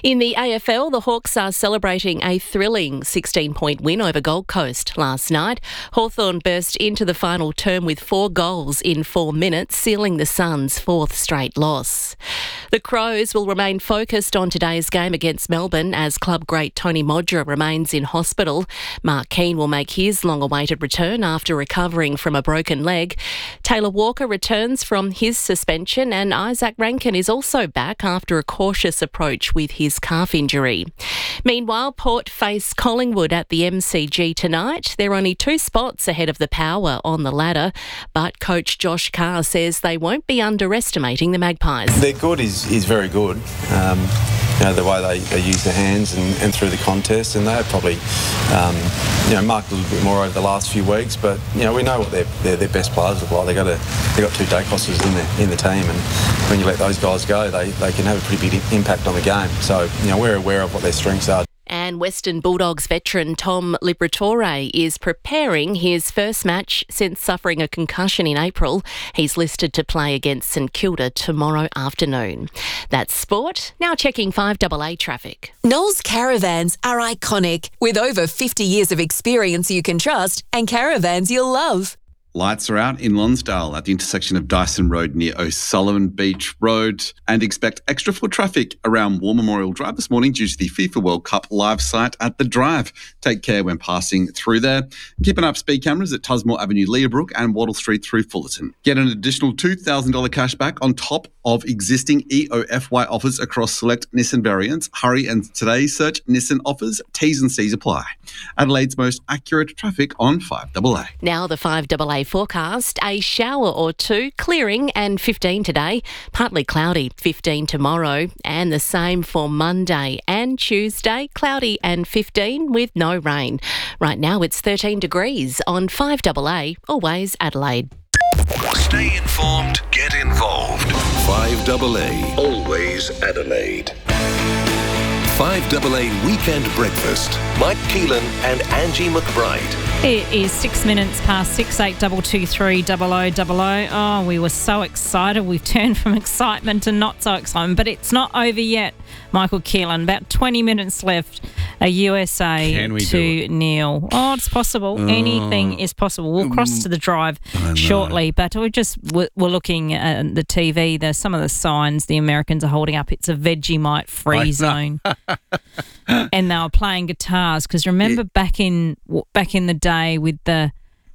In the A F L, the Hawks are celebrating a thrilling sixteen-point win over Gold Coast last night. Hawthorn burst into the final term with four goals in four minutes, sealing the Suns' fourth straight loss. The Crows will remain focused on today's game against Melbourne as club great Tony Modra remains in hospital. Mark Keane will make his long-awaited return after recovering from a broken leg. Taylor Walker returns from his suspension, and Isaac Rankin is also back after a cautious approach with his calf injury. Meanwhile, Port face Collingwood at the M C G tonight. They're only two spots ahead of the Power on the ladder, but coach Josh Carr says they won't be underestimating the Magpies. Their good is, is very good. Um, you know, the way they, they use their hands and, and through the contest, and they've probably um, you know, marked a little bit more over the last few weeks, but you know, we know what their, their, their best players look like. They've got, a, they've got two Dacosses in the, in the team, and when you let those guys go, they, they can have a pretty big impact on the game. So, you know, we're aware of what their strengths are. And Western Bulldogs veteran Tom Liberatore is preparing his first match since suffering a concussion in April. He's listed to play against St Kilda tomorrow afternoon. That's sport. Now checking five A A traffic. Knowles Caravans are iconic, with over fifty years of experience you can trust and caravans you'll love. Lights are out in Lonsdale at the intersection of Dyson Road near O'Sullivan Beach Road, and expect extra foot traffic around War Memorial Drive this morning due to the FIFA World Cup live site at the Drive. Take care when passing through there. Keep an eye on speed cameras at Tusmore Avenue, Leabrook and Wattle Street through Fullerton. Get an additional two thousand dollars cash back on top of existing E O F Y offers across select Nissan variants. Hurry and today search Nissan offers. T's and C's apply. Adelaide's most accurate traffic on five A A. Now the five A A forecast, a shower or two, clearing and fifteen today, partly cloudy, fifteen tomorrow, and the same for Monday and Tuesday, cloudy and fifteen with no rain. Right now it's thirteen degrees on five A A, always Adelaide. Stay informed, get involved. five A A, always Adelaide. five A A Weekend Breakfast. Mike Keelan and Angie McBride. It is six minutes past six, eight double two three double o double o. Oh, we were so excited. We've turned from excitement to not so excitement, but it's not over yet. Michael Keelan, about twenty minutes left. A U S A to nil. Oh, it's possible. Oh. Anything is possible. We'll cross to the Drive shortly, but we just we're, we're looking at the T V. There's some of the signs the Americans are holding up. It's a Vegemite free zone, and they were playing guitars because remember yeah. back in back in the day with the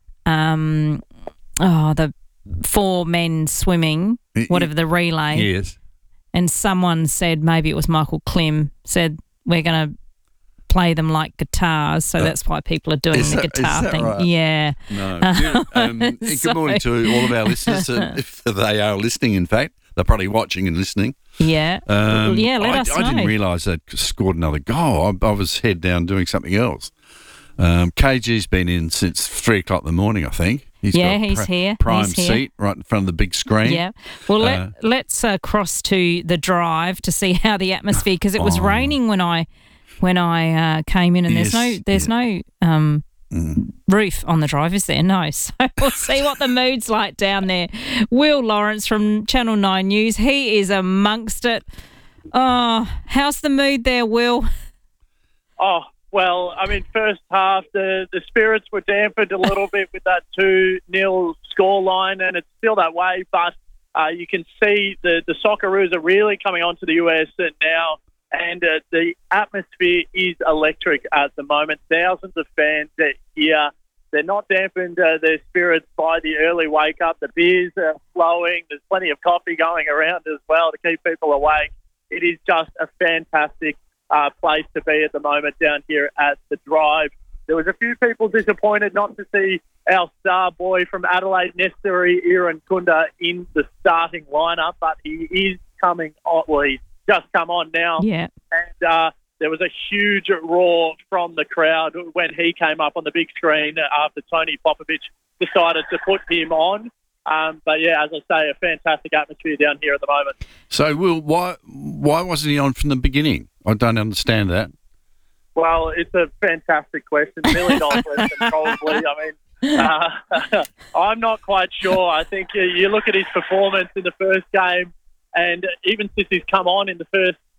um oh the four men swimming, whatever the relay. Yes. And someone said, maybe it was Michael Klim, said we're going to play them like guitars, so uh, that's why people are doing the that, guitar thing. Right? Yeah. No. Um, so, good morning to all of our listeners. Uh, if they are listening, in fact, they're probably watching and listening. Yeah. Um, yeah, let I, us I know. I didn't realise they'd scored another goal. I, I was head down doing something else. Um, K G's been in since three o'clock in the morning, I think. He's yeah, got he's pr- here. Prime he's here. seat right in front of the big screen. Yeah. Well, let, uh, let's uh, cross to the Drive to see how the atmosphere, because it was oh. raining when I when I uh, came in, and yes, there's no there's yeah. no um, mm. roof on the Drive, is there? No. So we'll see what the mood's like down there. Will Lawrence from Channel nine News, he is amongst it. Oh, how's the mood there, Will? Oh. Well, I mean, first half, the, the spirits were dampened a little bit with that two nil scoreline, and it's still that way. But uh, you can see the, the Socceroos are really coming onto the U S now, and uh, the atmosphere is electric at the moment. Thousands of fans are here. They're not dampened, uh, their spirits, by the early wake-up. The beers are flowing. There's plenty of coffee going around as well to keep people awake. It is just a fantastic Uh, place to be at the moment down here at the Drive. There was a few people disappointed not to see our star boy from Adelaide, Nesteri Irankunda, in the starting lineup, but he is coming on. Well, he's just come on now. Yeah. And uh, there was a huge roar from the crowd when he came up on the big screen after Tony Popovic decided to put him on. Um, but yeah, as I say, a fantastic atmosphere down here at the moment. So, Will, why why wasn't he on from the beginning? I don't understand that. Well, it's a fantastic question. Million dollar question, probably. I mean, uh, I'm not quite sure. I think you, you look at his performance in the first game, and even since he's come on in the first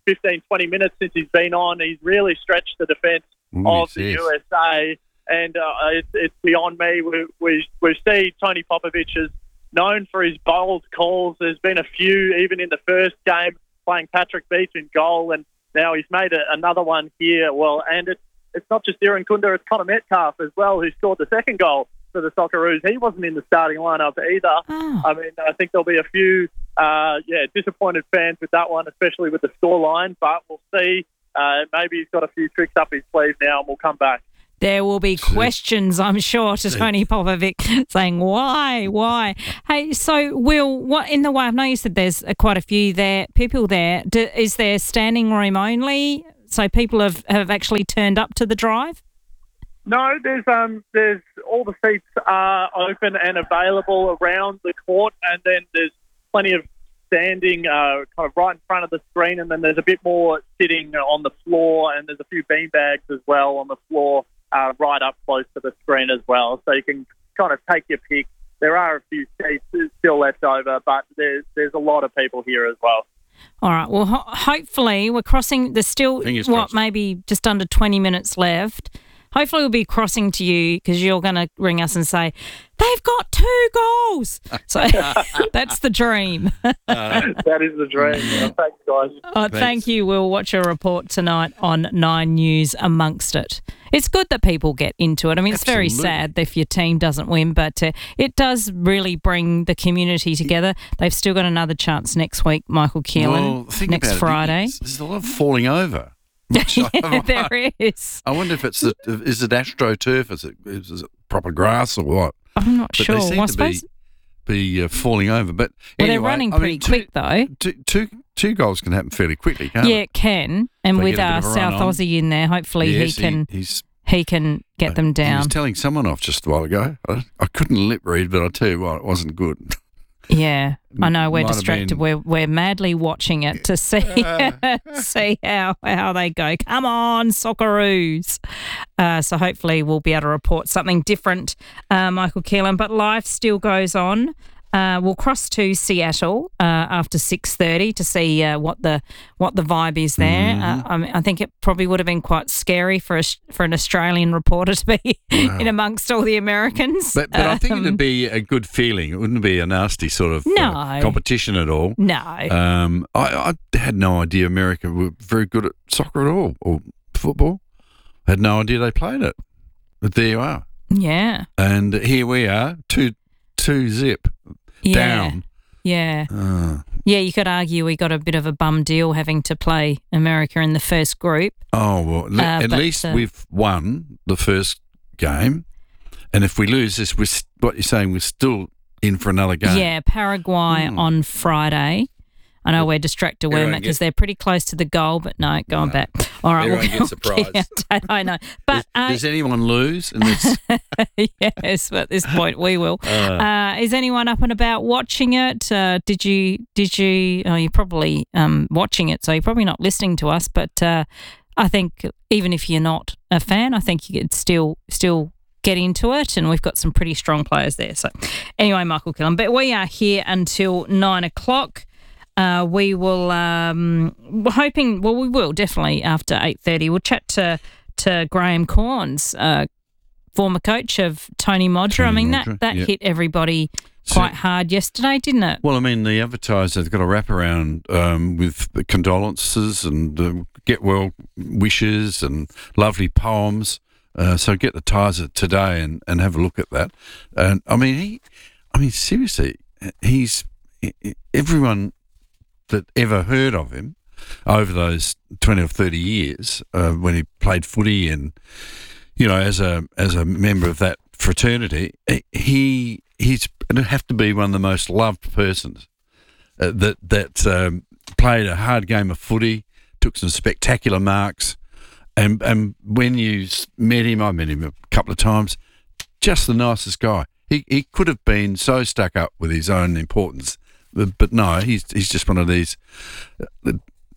fifteen, twenty minutes since he's been on. He's really stretched the defence of the yes. U S A, and uh, it's, it's beyond me. We, we, we see Tony Popovich is known for his bold calls. There's been a few, even in the first game, playing Patrick Beach in goal, and now he's made a, another one here. Well, and it's, it's not just Aaron Kunda, it's Connor Metcalf as well, who scored the second goal for the Socceroos. He wasn't in the starting lineup either. Oh. I mean, I think there'll be a few, uh, yeah, disappointed fans with that one, especially with the scoreline, but we'll see. Uh, maybe he's got a few tricks up his sleeve now, and we'll come back. There will be questions, I'm sure, to Tony Popovic saying, why, why? Hey, so, Will, what in the way, I know you said there's uh, quite a few there, people there. Do, is there standing room only? So people have, have actually turned up to the drive? No, there's um, there's all the seats are open and available around the court, and then there's plenty of standing uh, kind of right in front of the screen, and then there's a bit more sitting on the floor, and there's a few beanbags as well on the floor. Uh, right up close to the screen as well, so you can kind of take your pick. There are a few seats still left over, but there's there's a lot of people here as well. All right. Well, ho- hopefully we're crossing. There's still Fingers what crossed. maybe just under twenty minutes left. Hopefully we'll be crossing to you because you're going to ring us and say they've got two goals. So that's the dream. That is the dream. Yeah, thanks, guys. Oh, thank you. We'll watch a report tonight on Nine News amongst it. It's good that people get into it. I mean, it's very Absolutely. sad if your team doesn't win, but uh, it does really bring the community together. They've still got another chance next week, Michael Keelan, Well, think next about it. Friday. There's, there's a lot of falling over. Which I- Yeah, there is. I wonder if it's the, is it AstroTurf? Is it, is it proper grass or what? I'm not But sure. they seem Well, I to be, suppose- be uh, falling over. But Well, they're anyway, running I pretty mean, two- quick, though. Two, two, two goals can happen fairly quickly, can't Yeah, they? it can. And They with get a bit uh, of a South run on. Aussie in there, hopefully Yes, he can He, he's, he can get them he down. was telling someone off just a while ago. I, I couldn't lip read, but I'll tell you what, it wasn't good. Yeah, I know we're Might have distracted. been- We're we're madly watching it to see see how how they go. Come on, Socceroos! Uh, so hopefully we'll be able to report something different, uh, Michael Keelan. But life still goes on. Uh, we'll cross to Seattle uh, after six thirty to see uh, what the what the vibe is there. Mm-hmm. Uh, I, mean, I think it probably would have been quite scary for a, for an Australian reporter to be Wow. in amongst all the Americans. But, but I think Um, it'd be a good feeling. It wouldn't be a nasty sort of No. uh, competition at all. No. Um, I, I had no idea America were very good at soccer at all, or football. I had no idea they played it. But there you are. Yeah. And here we are, two, two zip Yeah. down. Yeah. Uh, Yeah, you could argue we got a bit of a bum deal having to play America in the first group. oh, well, le- Uh, at but, least uh, we've won the first game. And if we lose this, we're, s- what you're saying, we're still in for another game. Yeah, Paraguay Hmm. on Friday. I know we're distracted Everyone because gets- they're pretty close to the goal, but no, going back. All right, Everyone we'll gets surprised. yeah, I know. But uh, Does anyone lose in this? yes, at this point we will. Uh. Uh, is anyone up and about watching it? Uh, did you? Did you? Oh, you're probably um, watching it, so you're probably not listening to us. But uh, I think even if you're not a fan, I think you could still still get into it, and we've got some pretty strong players there. So anyway, Michael Killen, but we are here until nine o'clock. Uh, we will, um, we're hoping, well, we will definitely after eight thirty. We'll chat to, to Graham Corns, uh, former coach of Tony Modra. I Tony mean, Modra, that, that yeah. hit everybody quite hard yesterday, didn't it? Well, I mean, the advertiser's got a wraparound um, with the condolences and uh, get well wishes and lovely poems. Uh, so get the Tizer today and, and have a look at that. And I mean, he, I mean, seriously, he's everyone that ever heard of him over those twenty or thirty years uh, when he played footy and, you know, as a as a member of that fraternity, he he's going to have to be one of the most loved persons uh, that that um, played a hard game of footy, took some spectacular marks, and and when you s- met him, I met him a couple of times, just the nicest guy. He he could have been so stuck up with his own importance, but, but no, he's he's just one of these uh,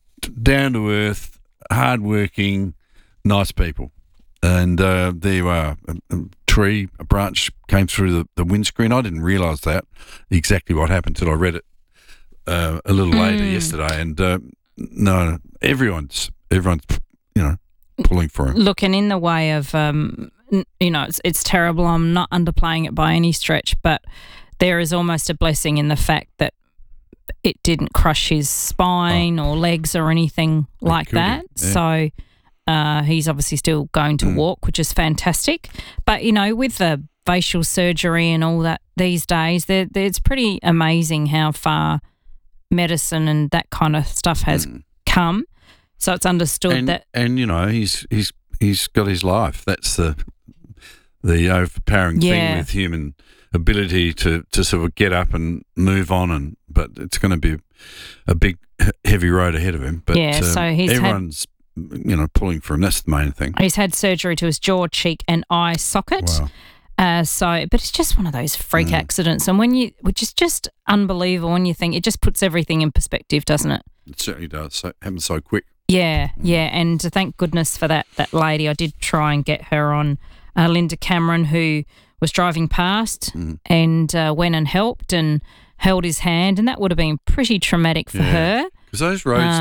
down to earth, hard working, nice people. And uh, there you are. A, a tree, a branch came through the, the windscreen. I didn't realise that exactly what happened till I read it uh, a little later Mm. yesterday. And uh, no, everyone's everyone's you know pulling for him. Look, and in the way of um, n- you know, it's it's terrible. I'm not underplaying it by any stretch, but there is almost a blessing in the fact that it didn't crush his spine Oh. or legs or anything like could that. have, yeah. So uh, he's obviously still going to Mm. walk, which is fantastic. But you know, with the facial surgery and all that these days, they're, they're, it's pretty amazing how far medicine and that kind of stuff has come. So it's understood and, that and you know he's he's he's got his life. That's the the overpowering Yeah. thing with human ability to, to sort of get up and move on. And but it's going to be a big he- heavy road ahead of him. But Yeah, um, so he's had- everyone's you know pulling for him. That's the main thing. he's had surgery to his jaw, cheek, and eye socket. Wow. Uh, so, but it's just one of those freak accidents, and when you, which is just unbelievable, when you think it just puts everything in perspective, doesn't it? It certainly does. So happens so quick. Yeah, yeah, and thank goodness for that that lady. I did try and get her on, uh, Linda Cameron, who was driving past and uh, went and helped and held his hand, and that would have been pretty traumatic for Yeah. her. Because those roads Uh,